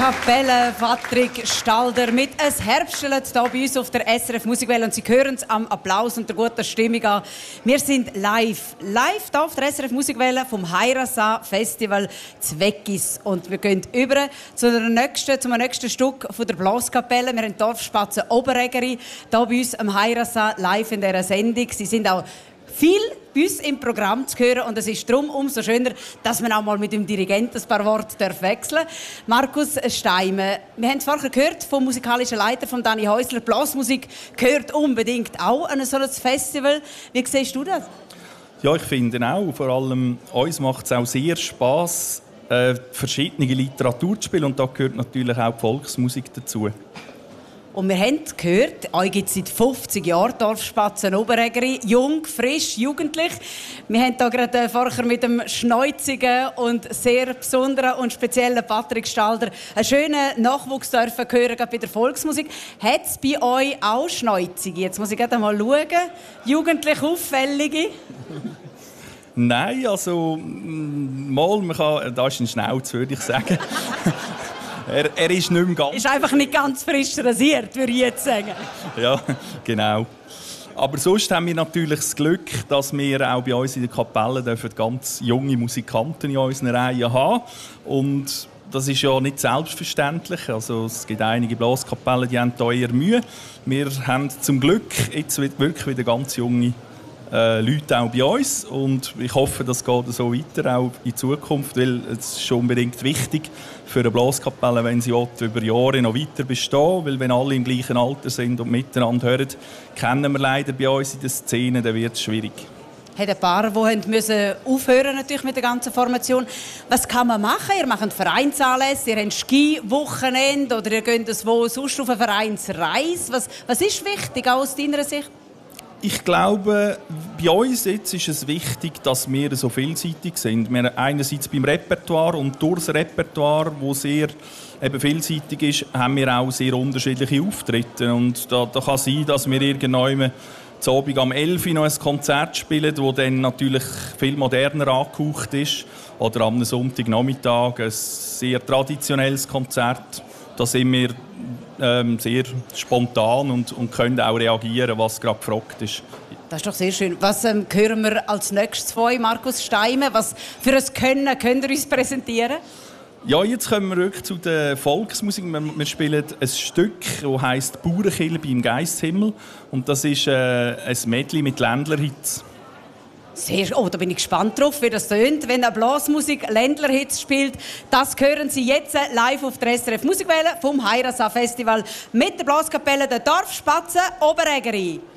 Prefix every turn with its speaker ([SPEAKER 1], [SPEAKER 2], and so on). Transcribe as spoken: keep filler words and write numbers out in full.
[SPEAKER 1] Kapelle Patrick Stalder mit «Es Herbstelt» hier bei uns auf der S R F Musikwelle. Und Sie hören es am Applaus und der guten Stimmung an. Wir sind live. Live hier auf der S R F Musikwelle vom Heirasa Festival Zweckis. Und wir gehen über zu der nächsten, zum nächsten Stück von der Blaskapelle. Wir haben Dorfspatzen Oberägeri hier bei uns am Heirasa live in dieser Sendung. Sie sind auch viel bei uns im Programm zu hören und es ist darum umso schöner, dass man auch mal mit dem Dirigenten ein paar Worte wechseln darf. Markus Steimer, wir haben es vorher gehört vom musikalischen Leiter von Dani Häusler, Blasmusik gehört unbedingt auch an so ein Festival. Wie siehst du das?
[SPEAKER 2] Ja, ich finde auch. Vor allem uns macht es auch sehr Spass, äh, verschiedene Literatur zu spielen und da gehört natürlich auch die Volksmusik dazu.
[SPEAKER 1] Und wir haben gehört, euch gibt es seit fünfzig Jahren Dorfspatzen Oberägeri. Jung, frisch, jugendlich. Wir haben hier gerade vorher mit dem schneuzigen und sehr besonderen und speziellen Patrick Stalder einen schönen Nachwuchs dürfen hören, gerade bei der Volksmusik. Hat es bei euch auch Schneuzige? Jetzt muss ich gerade mal schauen. Jugendlich auffällige?
[SPEAKER 2] Nein, also mal, man kann, das ist ein Schnauz, würde ich sagen. Er, er ist nicht mehr ganz...
[SPEAKER 1] Ist einfach nicht ganz frisch rasiert, würde ich jetzt sagen.
[SPEAKER 2] Ja, genau. Aber sonst haben wir natürlich das Glück, dass wir auch bei uns in der Kapelle dürfen ganz junge Musikanten in unserer Reihe haben. Und das ist ja nicht selbstverständlich. Also, es gibt einige Blaskapellen, die haben da eher Mühe. Wir haben zum Glück jetzt wirklich wieder ganz junge Äh, Leute auch bei uns und ich hoffe, das geht so weiter auch in Zukunft, weil es ist schon unbedingt wichtig für eine Blaskapelle, wenn sie über Jahre noch weiter bestehen, weil wenn alle im gleichen Alter sind und miteinander hören, kennen wir leider bei uns in der Szene, dann wird es schwierig.
[SPEAKER 1] Es hat ein paar, die müssen aufhören natürlich mit der ganzen Formation. Was kann man machen? Ihr macht Vereinsanlässe, ihr habt Ski-Wochenende oder ihr geht wo sonst auf eine Vereinsreise. Was, was ist wichtig aus deiner Sicht?
[SPEAKER 2] Ich glaube, bei uns jetzt ist es wichtig, dass wir so vielseitig sind. Wir einerseits beim Repertoire und durch das Repertoire, das sehr eben vielseitig ist, haben wir auch sehr unterschiedliche Auftritte. Und da, da kann sein, dass wir irgendwann zu Abend am elf Uhr noch ein Konzert spielen, das dann natürlich viel moderner angehaucht ist. Oder am Sonntagnachmittag ein sehr traditionelles Konzert. Da sind wir ähm, sehr spontan und, und können auch reagieren, was gerade gefragt ist.
[SPEAKER 1] Das ist doch sehr schön. Was ähm, hören wir als nächstes von euch, Markus Steimer? Was für ein Können könnt ihr uns präsentieren?
[SPEAKER 2] Ja, jetzt kommen wir wirklich zu der Volksmusik. Wir, wir spielen ein Stück, das heisst «Bauernkilbe im Geisthimmel». Und das ist äh, ein Medley mit Ländlerhits.
[SPEAKER 1] Sehr, oh, da bin ich gespannt drauf, wie das tönt, wenn eine Blasmusik Ländlerhits spielt. Das hören Sie jetzt live auf der S R F Musikwelle vom Heirasa Festival mit der Blaskapelle der Dorfspatzen Oberägeri.